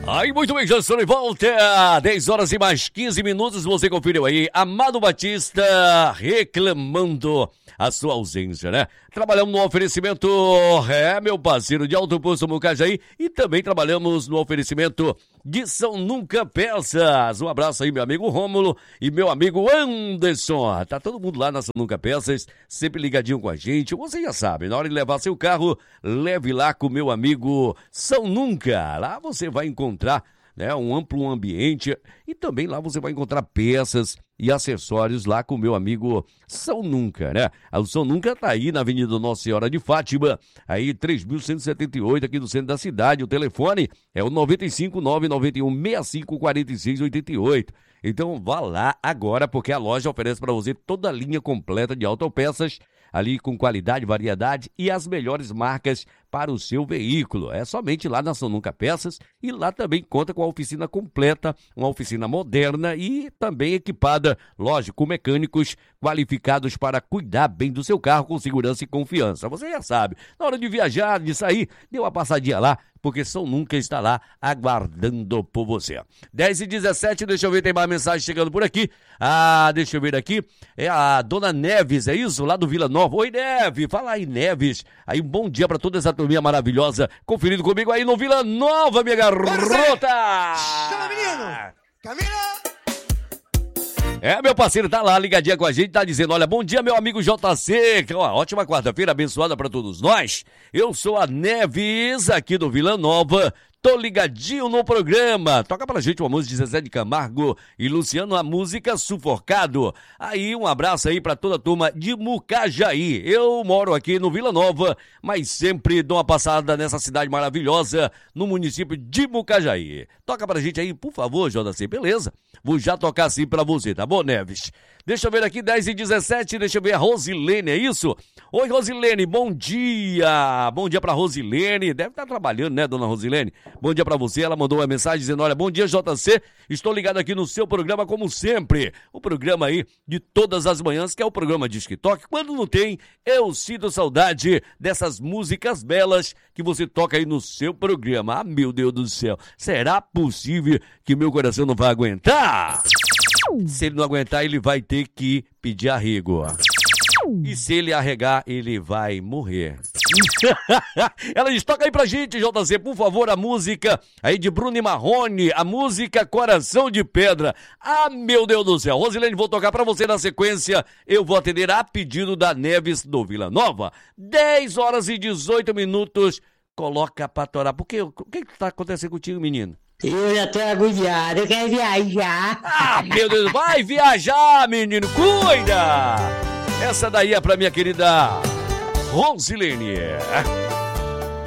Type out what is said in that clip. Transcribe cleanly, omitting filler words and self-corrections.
Aí, muito bem, já estou de volta. 10 horas e mais 15 minutos. Você conferiu aí, Amado Batista reclamando a sua ausência, né? Trabalhamos no oferecimento, meu parceiro de Alto Posto Mucajaí, e também trabalhamos no oferecimento de São Nunca Peças. Um abraço aí, meu amigo Rômulo e meu amigo Anderson. Tá todo mundo lá na São Nunca Peças, sempre ligadinho com a gente. Você já sabe, na hora de levar seu carro, leve lá com o meu amigo São Nunca. Lá você vai encontrar, né, um amplo ambiente, e também lá você vai encontrar peças e acessórios lá com o meu amigo São Nunca, né? O São Nunca tá aí na Avenida Nossa Senhora de Fátima, aí 3.178 aqui no centro da cidade. O telefone é o 95991654688. Então vá lá agora, porque a loja oferece para você toda a linha completa de autopeças, ali com qualidade, variedade e as melhores marcas para o seu veículo. É somente lá na São Nunca Peças, e lá também conta com a oficina completa, uma oficina moderna e também equipada, lógico, com mecânicos qualificados para cuidar bem do seu carro com segurança e confiança. Você já sabe, na hora de viajar, de sair, dê uma passadinha lá, porque São Nunca está lá aguardando por você. 10h17, deixa eu ver, tem mais mensagem chegando por aqui. Deixa eu ver aqui, é a Dona Neves, é isso? Lá do Vila Nova. Oi, Neves, fala aí, Neves. Aí, um bom dia para toda essa turminha maravilhosa, conferido comigo aí no Vila Nova, minha garota! Chama, menino! Camila! Meu parceiro tá lá ligadinha com a gente, tá dizendo, olha, bom dia, meu amigo JC, uma ótima quarta-feira abençoada para todos nós. Eu sou a Neves, aqui do Vila Nova, tô ligadinho no programa. Toca pra gente uma música de Zezé de Camargo e Luciano, a música Sufocado. Aí, um abraço aí pra toda a turma de Mucajaí. Eu moro aqui no Vila Nova, mas sempre dou uma passada nessa cidade maravilhosa, no município de Mucajaí. Toca pra gente aí, por favor, JC, beleza? Vou já tocar assim pra você, tá bom, Neves? Deixa eu ver aqui, 10h17, deixa eu ver a Rosilene, é isso? Oi, Rosilene, bom dia! Bom dia pra Rosilene, deve estar trabalhando, né, dona Rosilene? Bom dia pra você, ela mandou uma mensagem dizendo, olha, bom dia, JC, estou ligado aqui no seu programa como sempre, o programa aí de todas as manhãs, que é o programa Disque Toque. Quando não tem, eu sinto saudade dessas músicas belas que você toca aí no seu programa. Ah, meu Deus do céu, será possível que meu coração não vai aguentar? Se ele não aguentar, ele vai ter que pedir arrego. E se ele arregar, ele vai morrer. Ela diz, toca aí pra gente, JC, por favor, a música aí de Bruno e Marrone, a música Coração de Pedra. Ah, meu Deus do céu. Rosilene, vou tocar pra você na sequência. Eu vou atender a pedido da Neves do Vila Nova. 10h18. Coloca pra torar. Por quê? O que tá acontecendo contigo, menino? Eu já tô agoniado, eu quero viajar. Ah, meu Deus, vai viajar, menino, cuida! Essa daí é pra minha querida Rosilene.